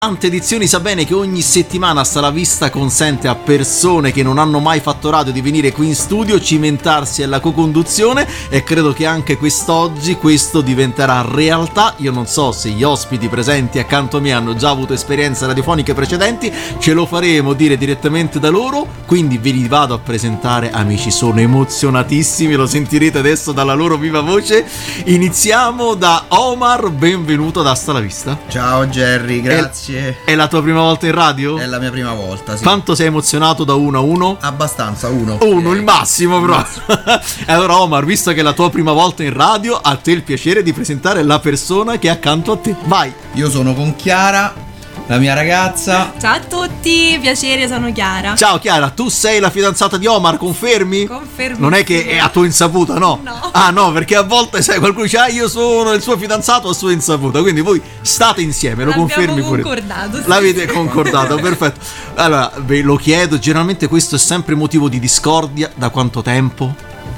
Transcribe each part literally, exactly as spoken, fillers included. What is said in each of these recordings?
Tante edizioni sa bene che ogni settimana Sta la Vista consente a persone che non hanno mai fatto radio di venire qui in studio, cimentarsi alla co-conduzione, e credo che anche quest'oggi questo diventerà realtà. Io non so se gli ospiti presenti accanto a me hanno già avuto esperienze radiofoniche precedenti, ce lo faremo dire direttamente da loro, quindi ve li vado a presentare. Amici, sono emozionatissimi, lo sentirete adesso dalla loro viva voce. Iniziamo da Omar, benvenuto ad Sta la Vista. Ciao Jerry, grazie. È la tua prima volta in radio? È la mia prima volta, sì. Quanto sei emozionato da uno a uno? Abbastanza, uno. Uno, il massimo però. Allora Omar, visto che è la tua prima volta in radio, a te il piacere di presentare la persona che è accanto a te. Vai. Io sono con Chiara, la mia ragazza. Ciao a tutti, piacere, sono Chiara. Ciao Chiara, tu sei la fidanzata di Omar, confermi? Confermo. Non è che è a tua insaputa, no? No. Ah no, perché a volte sai qualcuno dice ah io sono il suo fidanzato a sua insaputa, quindi voi state insieme, lo L'abbiamo confermi pure. concordato, sì. L'avete concordato, perfetto. Allora, ve lo chiedo, generalmente questo è sempre motivo di discordia. Da quanto tempo?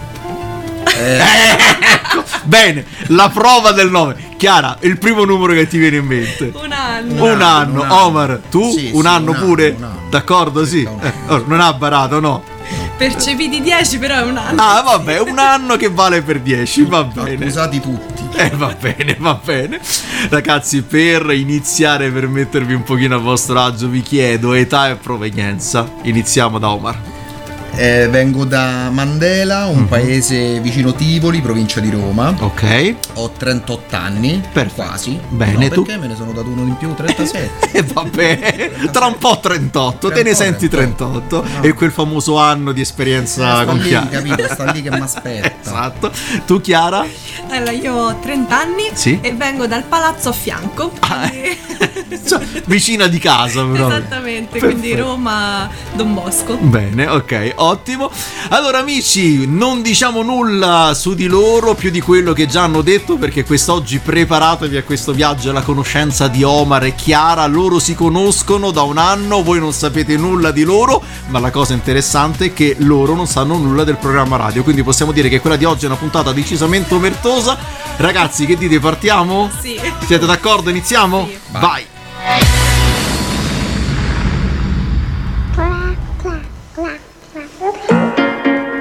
Eh, Ecco, bene, la prova del nome. Chiara, il primo numero che ti viene in mente? Un anno. Un, Un anno. anno, un anno. Omar, tu? Sì, un sì, anno un anno, pure? un anno. D'accordo, sì. Un Eh, oh, non ha barato, no? Percepiti dieci, però è un anno. Ah, vabbè, un anno che vale per dieci, va bene. accusati tutti. Eh, va bene, va bene. Ragazzi, per iniziare, per mettervi un pochino a vostro agio, vi chiedo età e provenienza. Iniziamo da Omar. Eh, vengo da Mandela, un Mhm. paese vicino Tivoli, provincia di Roma. Ok. Ho trentotto anni. Perfetto. Quasi. Bene, no, tu? perché me ne sono dato uno in più, trentasette. E vabbè, tra un po' trentotto, Tra te un ne po' senti trentotto. trentotto. No. E quel famoso anno di esperienza sta con lì, Chiara. capito? Sta lì che mi aspetta. Esatto. Tu Chiara? Allora, io ho trenta anni Sì. e vengo dal palazzo a fianco. Ah, quindi- Cioè, vicina di casa però. Esattamente, Perfetto. quindi Roma, Don Bosco. Bene, ok, ottimo. Allora amici, non diciamo nulla su di loro più di quello che già hanno detto, perché quest'oggi preparatevi a questo viaggio alla conoscenza di Omar e Chiara. Loro si conoscono da un anno, voi non sapete nulla di loro, ma la cosa interessante è che loro non sanno nulla del programma radio, quindi possiamo dire che quella di oggi è una puntata decisamente omertosa. Ragazzi, che dite, partiamo? Sì. Siete d'accordo? Iniziamo? Sì. Vai.